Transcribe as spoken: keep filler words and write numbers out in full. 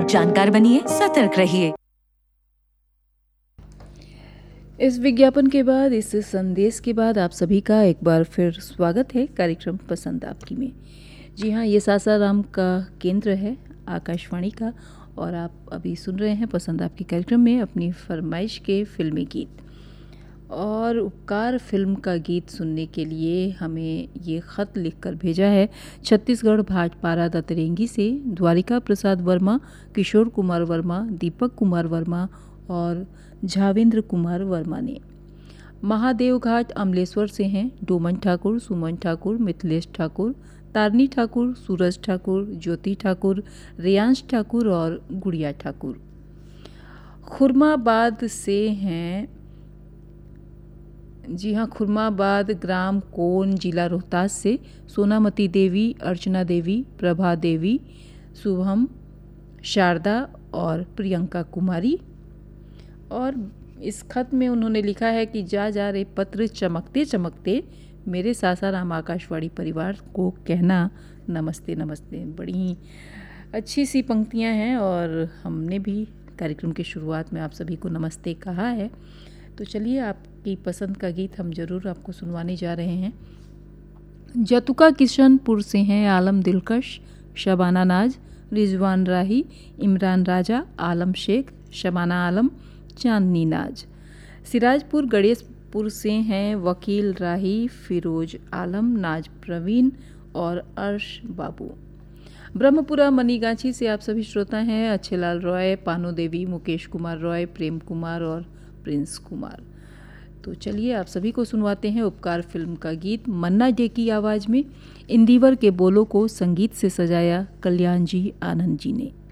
जानकार बनिए, सतर्क रहिए। इस विज्ञापन के बाद, इस संदेश के बाद आप सभी का एक बार फिर स्वागत है कार्यक्रम पसंद आपकी में। जी हाँ, ये सासाराम का केंद्र है आकाशवाणी का, और आप अभी सुन रहे हैं पसंद आपकी कार्यक्रम में अपनी फरमाइश के फिल्मी गीत। और उपकार फिल्म का गीत सुनने के लिए हमें ये ख़त लिखकर भेजा है छत्तीसगढ़ भाटपारा दतरेंगी से द्वारिका प्रसाद वर्मा, किशोर कुमार वर्मा, दीपक कुमार वर्मा और झावेंद्र कुमार वर्मा ने। महादेव घाट अमलेश्वर से हैं डोमन ठाकुर, सुमन ठाकुर, मिथिलेश ठाकुर, तारनी ठाकुर, सूरज ठाकुर, ज्योति ठाकुर, रियांश ठाकुर और गुड़िया ठाकुर। खुरमाबाद से हैं, जी हाँ, खुरमाबाद ग्राम कोन, जिला रोहतास से सोनामती देवी, अर्चना देवी, प्रभा देवी, शुभम, शारदा और प्रियंका कुमारी। और इस खत में उन्होंने लिखा है कि जा जा रे पत्र चमकते चमकते मेरे सासाराम आकाशवाणी परिवार को कहना नमस्ते नमस्ते। बड़ी ही अच्छी सी पंक्तियां हैं और हमने भी कार्यक्रम की शुरुआत में आप सभी को नमस्ते कहा है। तो चलिए, आपकी पसंद का गीत हम ज़रूर आपको सुनवाने जा रहे हैं। जतुका किशनपुर से हैं आलम दिलकश, शबाना नाज, रिजवान राही, इमरान राजा, आलम शेख, शबाना आलम, चांदनी नाज। सिराजपुर गणेशपुर से हैं वकील राही, फिरोज आलम, नाज प्रवीण और अर्श बाबू। ब्रह्मपुरा मनीगाछी से आप सभी श्रोता हैं अच्छेलाल रॉय, पानो देवी, मुकेश कुमार रॉय, प्रेम कुमार और प्रिंस कुमार। तो चलिए, आप सभी को सुनवाते हैं उपकार फिल्म का गीत मन्ना डे की आवाज़ में। इंदिवर के बोलों को संगीत से सजाया कल्याण जी आनंद जी ने।